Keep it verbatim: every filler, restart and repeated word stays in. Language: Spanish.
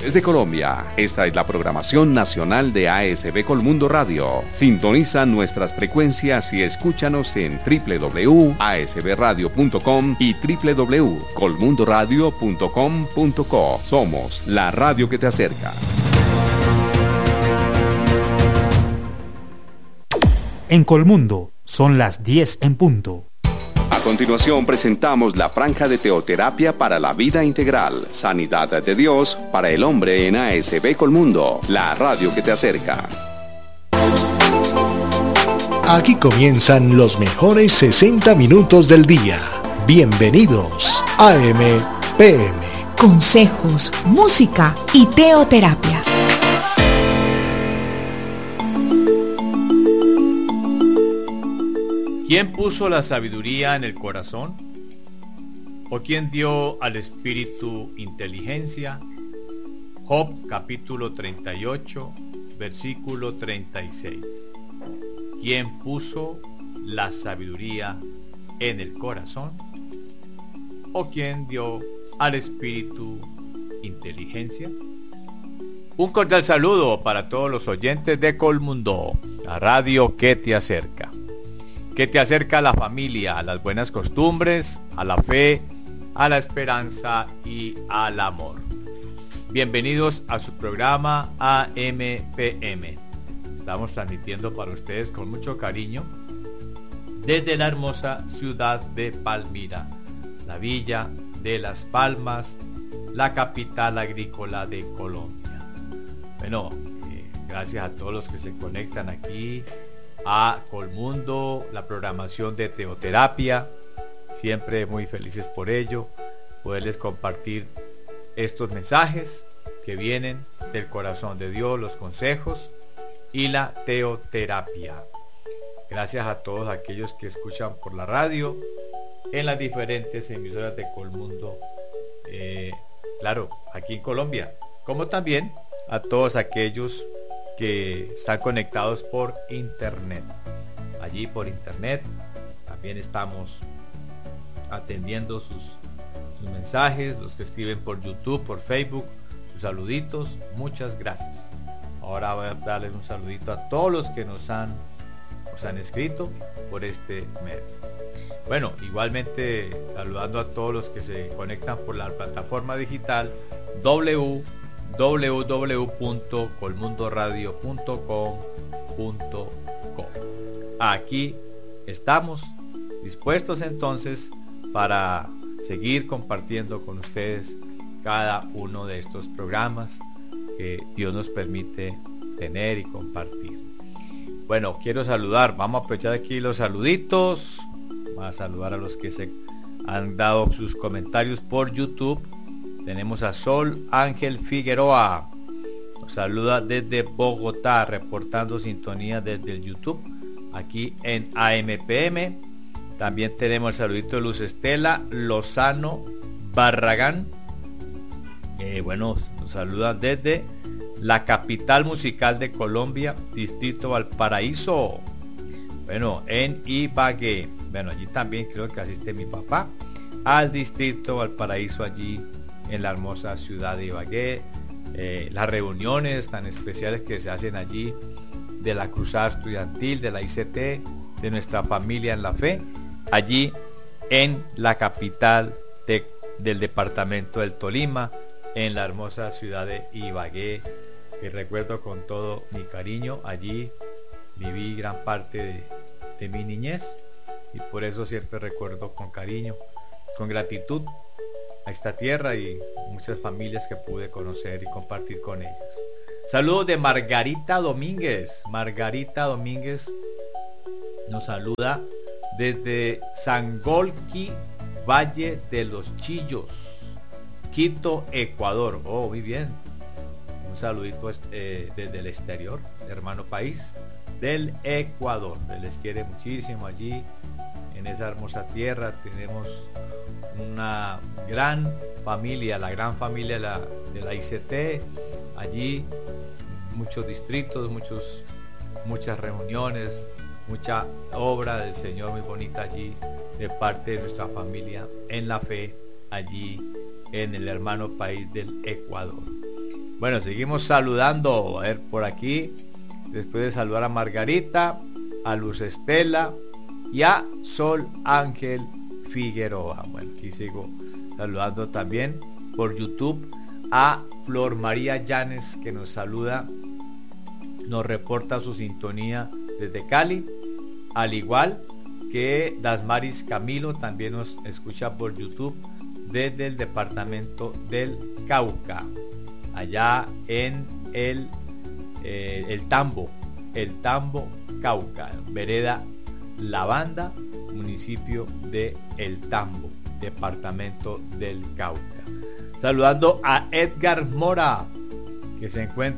de Colombia. Esta es la programación nacional de A S B Colmundo Radio. Sintoniza nuestras frecuencias y escúchanos en w w w punto a s b radio punto com y w w w punto colmundo radio punto com punto co. Somos la radio que te acerca. En Colmundo son las diez en punto. A continuación presentamos la franja de teoterapia para la vida integral, sanidad de Dios para el hombre en A S B Colmundo, la radio que te acerca. Aquí comienzan los mejores sesenta minutos del día. Bienvenidos a A M P M. Consejos, música y teoterapia. ¿Quién puso la sabiduría en el corazón? ¿O quién dio al espíritu inteligencia? Job capítulo treinta y ocho, versículo treinta y seis. ¿Quién puso la sabiduría en el corazón? ¿O quién dio al espíritu inteligencia? Un cordial saludo para todos los oyentes de Colmundo, la radio que te acerca. Que te acerca a la familia, a las buenas costumbres, a la fe, a la esperanza y al amor. Bienvenidos a su programa A M P M. Estamos transmitiendo para ustedes con mucho cariño desde la hermosa ciudad de Palmira, la villa de Las Palmas, la capital agrícola de Colombia. Bueno, eh, gracias a todos los que se conectan aquí a Colmundo, la programación de teoterapia, siempre muy felices por ello, poderles compartir estos mensajes que vienen del corazón de Dios, los consejos y la teoterapia. Gracias a todos aquellos que escuchan por la radio, en las diferentes emisoras de Colmundo, eh, claro, aquí en Colombia, como también a todos aquellos que están conectados por internet. Allí por internet también estamos atendiendo sus, sus mensajes, los que escriben por YouTube, por Facebook, sus saluditos. Muchas gracias. Ahora voy a darles un saludito a todos los que nos han, nos han escrito por este medio. Bueno, igualmente saludando a todos los que se conectan por la plataforma digital w w w punto colmundo radio punto com punto co. Aquí estamos dispuestos entonces para seguir compartiendo con ustedes cada uno de estos programas que Dios nos permite tener y compartir. Bueno, quiero saludar, vamos a aprovechar aquí los saluditos, vamos a saludar a los que se han dado sus comentarios por YouTube. Tenemos a Sol Ángel Figueroa, nos saluda desde Bogotá, reportando sintonía desde el YouTube, aquí en A M P M. También tenemos el saludito de Luz Estela Lozano Barragán, eh, bueno, nos saluda desde la capital musical de Colombia, Distrito Valparaíso, bueno, en Ibagué. Bueno, allí también creo que asiste mi papá al Distrito Valparaíso, allí en la hermosa ciudad de Ibagué. Eh, las reuniones tan especiales que se hacen allí de la Cruzada Estudiantil, de la I C T, de nuestra familia en la fe, allí en la capital de, del departamento del Tolima, en la hermosa ciudad de Ibagué, que recuerdo con todo mi cariño. Allí viví gran parte de, de mi niñez y por eso siempre recuerdo con cariño, con gratitud a esta tierra y muchas familias que pude conocer y compartir con ellas. Saludos de Margarita Domínguez. Margarita Domínguez nos saluda desde Sangolquí, Valle de los Chillos, Quito, Ecuador. Oh, muy bien. Un saludito eh, desde el exterior, hermano país del Ecuador. Les quiere muchísimo allí en esa hermosa tierra. Tenemos una gran familia, la gran familia de la, de la I C T, allí muchos distritos, muchos, muchas reuniones, mucha obra del Señor muy bonita allí de parte de nuestra familia en la fe, allí en el hermano país del Ecuador. Bueno, seguimos saludando, a ver, por aquí, después de saludar a Margarita, a Luz Estela y a Sol Ángel Figueroa. Bueno, aquí sigo saludando también por YouTube a Flor María Llanes, que nos saluda, nos reporta su sintonía desde Cali, al igual que Dasmaris Camilo, también nos escucha por YouTube desde el departamento del Cauca, allá en el, eh, el Tambo, el Tambo Cauca, vereda La Banda, municipio de El Tambo, departamento del Cauca. Saludando a Edgar Mora, que se encuentra